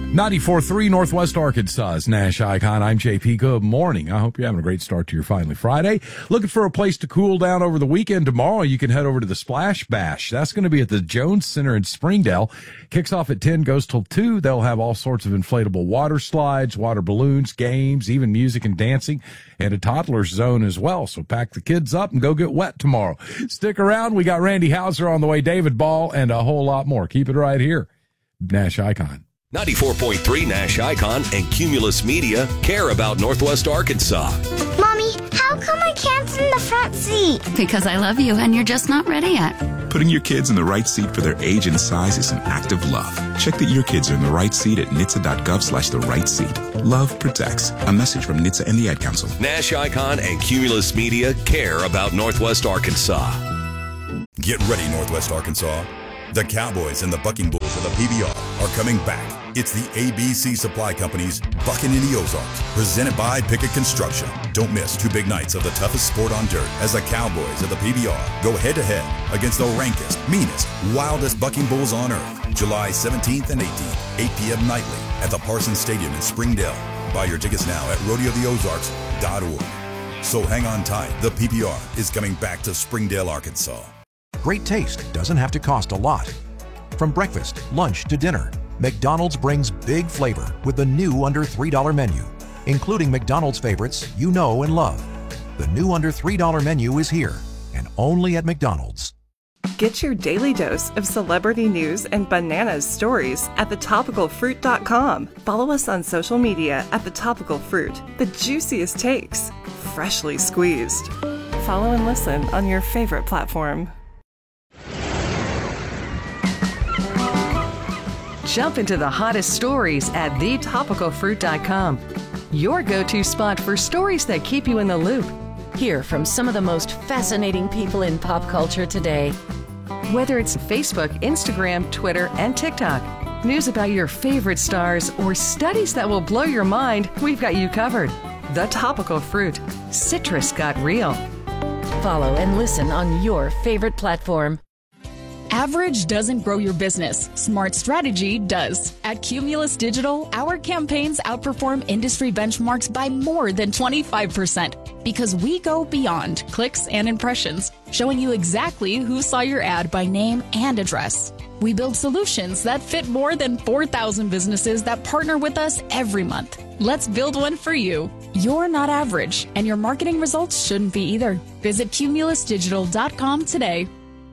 94.3 Northwest Arkansas's Nash Icon. I'm JP. Good morning. I hope you're having a great start to your finally Friday. Looking for a place to cool down over the weekend? Tomorrow you can head over to the Splash Bash. That's going to be at the Jones Center in Springdale. Kicks off at 10, goes till 2. They'll have all sorts of inflatable water slides, water balloons, games, even music and dancing, and a toddler's zone as well. So pack the kids up and go get wet tomorrow. Stick around. We got Randy Hauser on the way, David Ball, and a whole lot more. Keep it right here. Nash Icon. 94.3 Nash Icon and Cumulus Media care about Northwest Arkansas. Mommy, how come I can't sit in the front seat? Because I love you and you're just not ready yet. Putting your kids in the right seat for their age and size is an act of love. Check that your kids are in the right seat at nhtsa.gov/the right seat. Love protects. A message from NHTSA and the Ad Council. Nash Icon and Cumulus Media care about Northwest Arkansas. Get ready, Northwest Arkansas. The Cowboys and the Bucking Bulls of the PBR are coming back. It's the ABC Supply Company's Bucking in the Ozarks, presented by Pickett Construction. Don't miss 2 big nights of the toughest sport on dirt as the Cowboys of the PBR go head-to-head against the rankest, meanest, wildest Bucking Bulls on earth. July 17th and 18th, 8 p.m. nightly at the Parsons Stadium in Springdale. Buy your tickets now at rodeotheozarks.org. So hang on tight. The PBR is coming back to Springdale, Arkansas. Great taste doesn't have to cost a lot. From breakfast, lunch to dinner, McDonald's brings big flavor with the new under $3 menu, including McDonald's favorites you know and love. The new under $3 menu is here and only at McDonald's. Get your daily dose of celebrity news and bananas stories at thetopicalfruit.com. Follow us on social media at The Topical Fruit. The juiciest takes, freshly squeezed. Follow and listen on your favorite platform. Jump into the hottest stories at thetopicalfruit.com. Your go-to spot for stories that keep you in the loop. Hear from some of the most fascinating people in pop culture today. Whether it's Facebook, Instagram, Twitter, and TikTok, news about your favorite stars, or studies that will blow your mind, we've got you covered. The Topical Fruit. Citrus got real. Follow and listen on your favorite platform. Average doesn't grow your business. Smart strategy does. At Cumulus Digital, our campaigns outperform industry benchmarks by more than 25% because we go beyond clicks and impressions, showing you exactly who saw your ad by name and address. We build solutions that fit more than 4,000 businesses that partner with us every month. Let's build one for you. You're not average, and your marketing results shouldn't be either. Visit cumulusdigital.com today.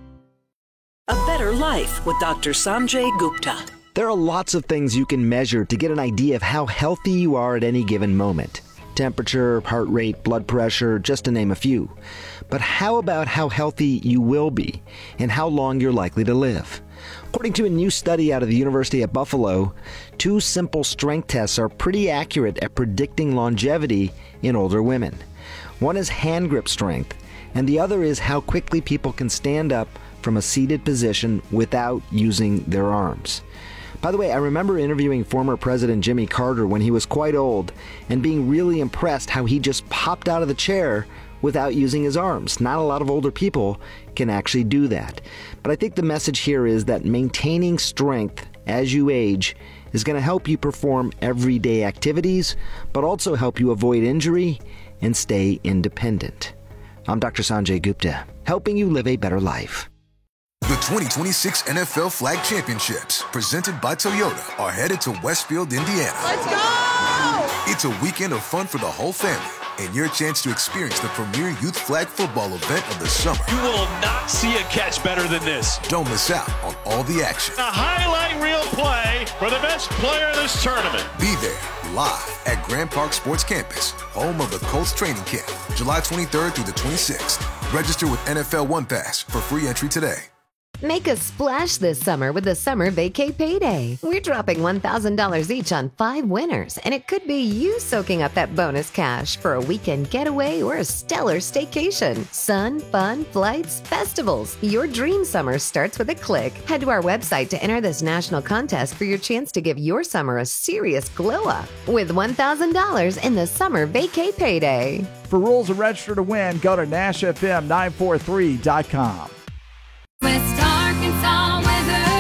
A Better Life with Dr. Sanjay Gupta. There are lots of things you can measure to get an idea of how healthy you are at any given moment. Temperature, heart rate, blood pressure, just to name a few. But how about how healthy you will be and how long you're likely to live? According to a new study out of the University at Buffalo, 2 simple strength tests are pretty accurate at predicting longevity in older women. One is hand grip strength, and the other is how quickly people can stand up from a seated position without using their arms. By the way, I remember interviewing former President Jimmy Carter when he was quite old and being really impressed how he just popped out of the chair without using his arms. Not a lot of older people can actually do that. But I think the message here is that maintaining strength as you age is going to help you perform everyday activities, but also help you avoid injury and stay independent. I'm Dr. Sanjay Gupta, helping you live a better life. The 2026 NFL Flag Championships, presented by Toyota, are headed to Westfield, Indiana. Let's go! It's a weekend of fun for the whole family and your chance to experience the premier youth flag football event of the summer. You will not see a catch better than this. Don't miss out on all the action. A highlight reel play for the best player in this tournament. Be there live at Grand Park Sports Campus, home of the Colts training camp, July 23rd through the 26th. Register with NFL One Pass for free entry today. Make a splash this summer with the Summer Vacay Payday. We're dropping $1,000 each on 5 winners, and it could be you soaking up that bonus cash for a weekend getaway or a stellar staycation. Sun, fun, flights, festivals. Your dream summer starts with a click. Head to our website to enter this national contest for your chance to give your summer a serious glow up with $1,000 in the Summer Vacay Payday. For rules and register to win, go to NashFM943.com. West Arkansas weather. Hi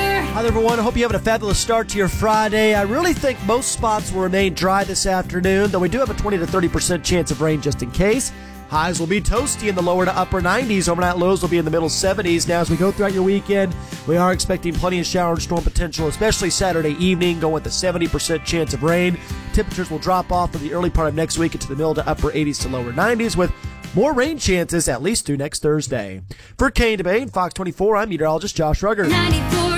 weather, everyone. I hope you're having a fabulous start to your Friday. I really think most spots will remain dry this afternoon, though we do have a 20 to 30% chance of rain just in case. Highs will be toasty in the lower to upper 90s. Overnight lows will be in the middle 70s. Now, as we go throughout your weekend, we are expecting plenty of shower and storm potential, especially Saturday evening, going with a 70% chance of rain. Temperatures will drop off for the early part of next week into the middle to upper 80s to lower 90s, with more rain chances at least through next Thursday. For Kane Debate, Fox 24, I'm meteorologist Josh Rugger. 93.